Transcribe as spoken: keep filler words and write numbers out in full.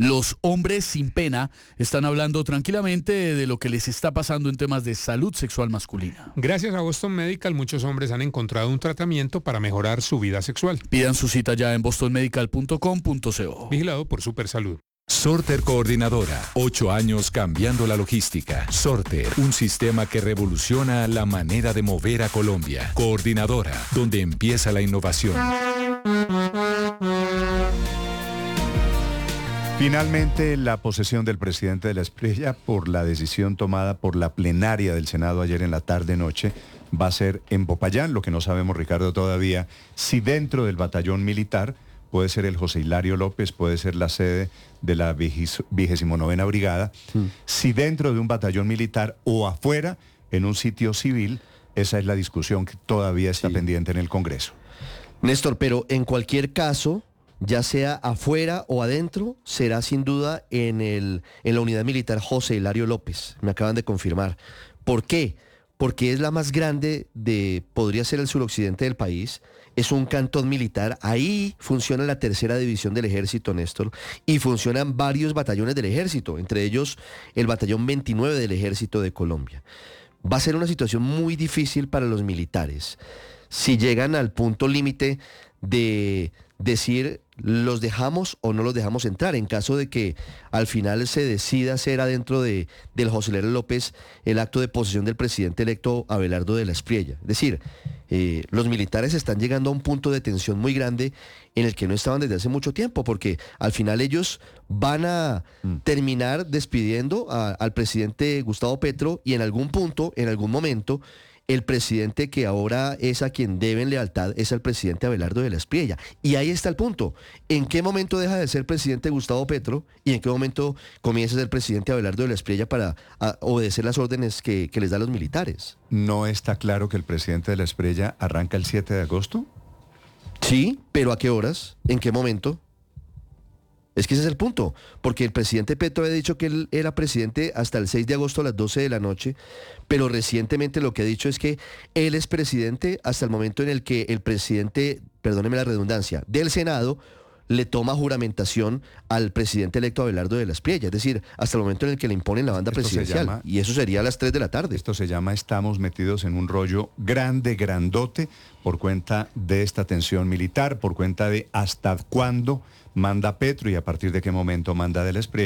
Los hombres sin pena están hablando tranquilamente de lo que les está pasando en temas de salud sexual masculina. Gracias a Boston Medical, muchos hombres han encontrado un tratamiento para mejorar su vida sexual. Pidan su cita ya en boston medical punto com punto co. Vigilado por Supersalud. Sorter Coordinadora, ocho años cambiando la logística. Sorter, un sistema que revoluciona la manera de mover a Colombia. Coordinadora, donde empieza la innovación. Finalmente, la posesión del presidente de la Espriella por la decisión tomada por la plenaria del Senado ayer en la tarde-noche va a ser en Popayán. Lo que no sabemos, Ricardo, todavía, si dentro del batallón militar puede ser el José Hilario López, puede ser la sede de la vigésimo novena Brigada, mm. si dentro de un batallón militar o afuera, en un sitio civil, esa es la discusión que todavía está sí. pendiente en el Congreso. Néstor, pero en cualquier caso, ya sea afuera o adentro, será sin duda en, el, en la unidad militar José Hilario López, me acaban de confirmar. ¿Por qué? Porque es la más grande de, podría ser el suroccidente del país, es un cantón militar, ahí funciona la tercera división del ejército, Néstor, y funcionan varios batallones del ejército, entre ellos el batallón veintinueve del ejército de Colombia. Va a ser una situación muy difícil para los militares. Si llegan al punto límite de decir los dejamos o no los dejamos entrar, en caso de que al final se decida hacer adentro de, del José Hilario López el acto de posesión del presidente electo Abelardo de la Espriella. Es decir, eh, los militares están llegando a un punto de tensión muy grande en el que no estaban desde hace mucho tiempo, porque al final ellos van a mm. terminar despidiendo a, al presidente Gustavo Petro y en algún punto, en algún momento, el presidente que ahora es a quien deben lealtad es al presidente Abelardo de la Espriella. Y ahí está el punto. ¿En qué momento deja de ser presidente Gustavo Petro y en qué momento comienza a ser presidente Abelardo de la Espriella para a, obedecer las órdenes que, que les dan los militares? ¿No está claro que el presidente de la Espriella arranca el siete de agosto? Sí, pero ¿a qué horas? ¿En qué momento? Es que ese es el punto, porque el presidente Petro había dicho que él era presidente hasta el seis de agosto a las doce de la noche, pero recientemente lo que ha dicho es que él es presidente hasta el momento en el que el presidente, perdóneme la redundancia, del Senado le toma juramentación al presidente electo Abelardo de la Espriella, es decir, hasta el momento en el que le imponen la banda esto presidencial, llama, y eso sería a las tres de la tarde. Esto se llama estamos metidos en un rollo grande, grandote, por cuenta de esta tensión militar, por cuenta de hasta cuándo manda Petro y a partir de qué momento manda de la Espriella.